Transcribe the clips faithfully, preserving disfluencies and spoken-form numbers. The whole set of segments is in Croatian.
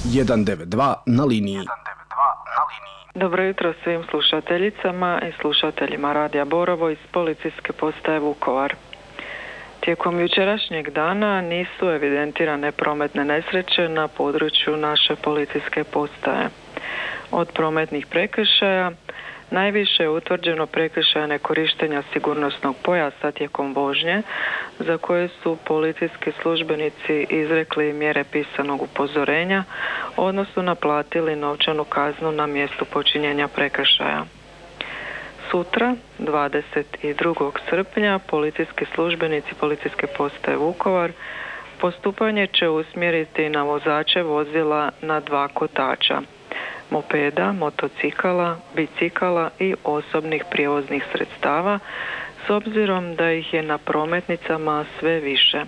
jedan devet dva na liniji. Dobro jutro svim slušateljicama i slušateljima Radija Borovo iz policijske postaje Vukovar. Tijekom jučerašnjeg dana nisu evidentirane prometne nesreće na području naše policijske postaje. Od prometnih prekršaja najviše je utvrđeno prekršaja nekorištenja sigurnosnog pojasa tijekom vožnje, za koje su policijski službenici izrekli mjere pisanog upozorenja, odnosno naplatili novčanu kaznu na mjestu počinjenja prekršaja. Sutra, dvadeset drugog srpnja, policijski službenici policijske postaje Vukovar postupanje će usmjeriti na vozače vozila na dva kotača, mopeda, motocikala, bicikala i osobnih prijevoznih sredstava, s obzirom da ih je na prometnicama sve više.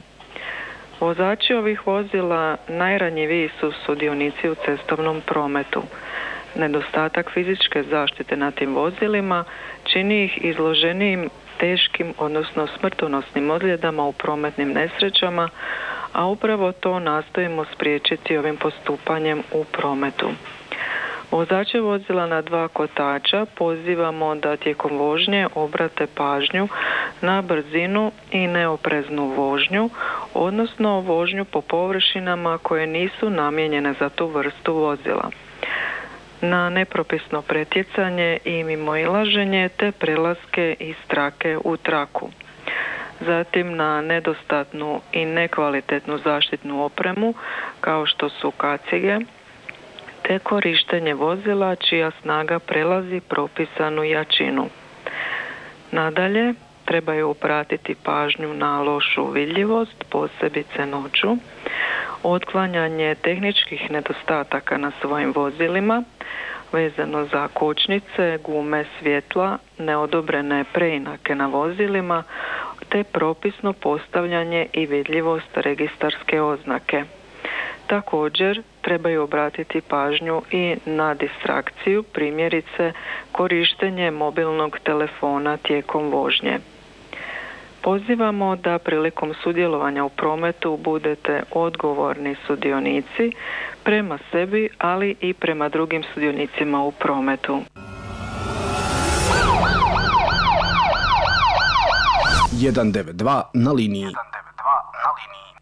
Vozači ovih vozila najranjiviji su sudionici u cestovnom prometu. Nedostatak fizičke zaštite na tim vozilima čini ih izloženijim teškim, odnosno smrtonosnim ozljedama u prometnim nesrećama, a upravo to nastojimo spriječiti ovim postupanjem u prometu. Vozače vozila na dva kotača pozivamo da tijekom vožnje obrate pažnju na brzinu i neopreznu vožnju, odnosno vožnju po površinama koje nisu namijenjene za tu vrstu vozila, na nepropisno pretjecanje i mimoilaženje te prelaske iz trake u traku. Zatim na nedostatnu i nekvalitetnu zaštitnu opremu kao što su kacige, te korištenje vozila čija snaga prelazi propisanu jačinu. Nadalje, trebaju obratiti pažnju na lošu vidljivost, posebice noću, otklanjanje tehničkih nedostataka na svojim vozilima, vezano za kočnice, gume, svjetla, neodobrene preinake na vozilima, te propisno postavljanje i vidljivost registarske oznake. Također, trebaju obratiti pažnju i na distrakciju, primjerice korištenje mobilnog telefona tijekom vožnje. Pozivamo da prilikom sudjelovanja u prometu budete odgovorni sudionici prema sebi, ali i prema drugim sudionicima u prometu. jedan devet dva na liniji.